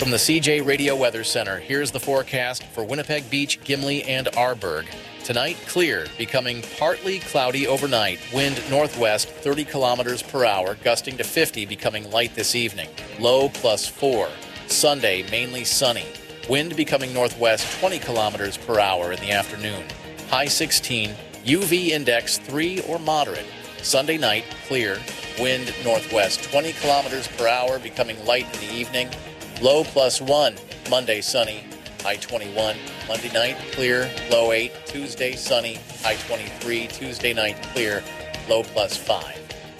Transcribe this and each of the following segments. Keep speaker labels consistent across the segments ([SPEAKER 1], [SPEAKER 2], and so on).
[SPEAKER 1] From the CJ Radio Weather Center, here's the forecast for Winnipeg Beach, Gimli, and Arborg. Tonight, clear, becoming partly cloudy overnight. Wind northwest 30 kilometers per hour, gusting to 50, becoming light this evening. Low +4. Sunday, mainly sunny. Wind becoming northwest 20 kilometers per hour in the afternoon. High 16, UV index 3 or moderate. Sunday night, clear. Wind northwest 20 kilometers per hour, becoming light in the evening. Low +1. Monday, sunny. High 21. Monday night, clear. Low 8. Tuesday, sunny. High 23. Tuesday night, clear. Low +5.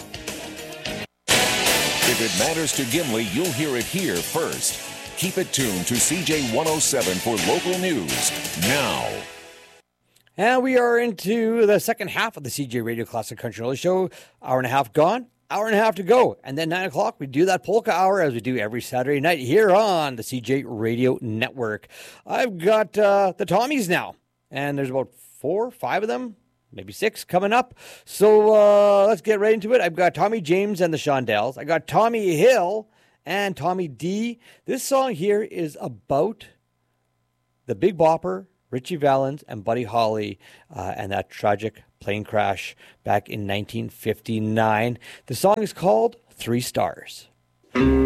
[SPEAKER 2] If it matters to Gimli, you'll hear it here first. Keep it tuned to CJ 107 for local news now.
[SPEAKER 3] And we are into the second half of the CJ Radio Classic Country Road Show. Hour and a half gone, hour and a half to go. And then 9 o'clock, we do that polka hour as we do every Saturday night here on the CJ Radio Network. I've got the Tommies now, and there's about 4, 5 of them, maybe 6 coming up. So let's get right into it. I've got Tommy James and the Shondells. I got Tommy Hill and Tommy D. This song here is about the Big Bopper, Richie Valens, and Buddy Holly, and that tragic plane crash back in 1959. The song is called 3 Stars.